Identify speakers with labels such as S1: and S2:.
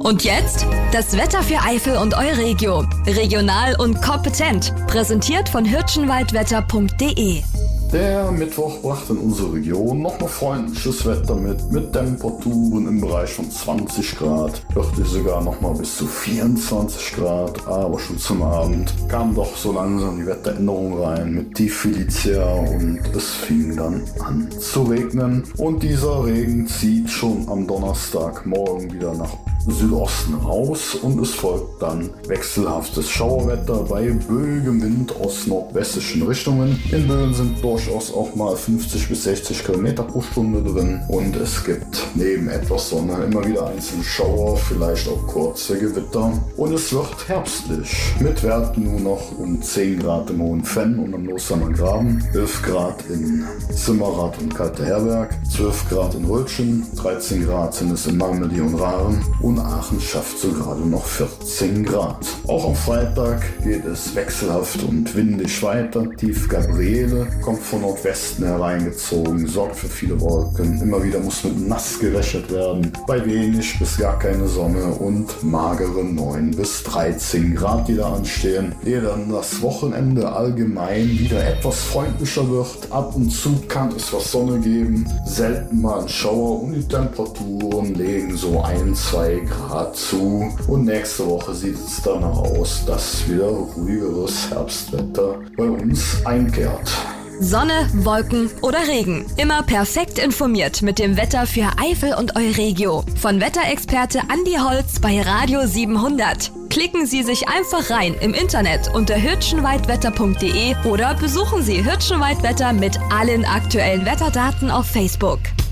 S1: Und jetzt das Wetter für Eifel und Euregio. Regional und kompetent. Präsentiert von hirschenwaldwetter.de.
S2: Der Mittwoch brachte in unsere Region nochmal freundliches Wetter mit Temperaturen im Bereich von 20 Grad, hörte sogar nochmal bis zu 24 Grad, aber schon zum Abend kam doch so langsam die Wetteränderung rein mit Tief Felicia und es fing dann an zu regnen und dieser Regen zieht schon am Donnerstagmorgen wieder nach Südosten raus und es folgt dann wechselhaftes Schauerwetter bei böigem Wind aus nordwestlichen Richtungen. In Böen sind durchaus auch mal 50 bis 60 Kilometer pro Stunde drin und es gibt neben etwas Sonne immer wieder einzelne Schauer, vielleicht auch kurze Gewitter und es wird herbstlich mit Werten nur noch um 10 Grad im Hohenfenn und am Losheimer Graben, 11 Grad in Simmerath und Kalte Herberg, 12 Grad in Rötchen, 13 Grad sind es in Malmedy und Rahren und Aachen schafft so gerade noch 14 Grad. Auch am Freitag geht es wechselhaft und windig weiter. Tief Gabriele kommt von Nordwesten hereingezogen, sorgt für viele Wolken. Immer wieder muss mit nass gerechnet werden. Bei wenig bis gar keine Sonne und magere 9 bis 13 Grad, die da anstehen. Ehe dann das Wochenende allgemein wieder etwas freundlicher wird. Ab und zu kann es was Sonne geben, selten mal ein Schauer und die Temperaturen legen so 1-2 Grad zu und nächste Woche sieht es danach aus, dass wieder ruhigeres Herbstwetter bei uns einkehrt.
S1: Sonne, Wolken oder Regen. Immer perfekt informiert mit dem Wetter für Eifel und Euregio. Von Wetterexperte Andi Holz bei Radio 700. Klicken Sie sich einfach rein im Internet unter hirschenwaldwetter.de oder besuchen Sie Hirschenwaldwetter mit allen aktuellen Wetterdaten auf Facebook.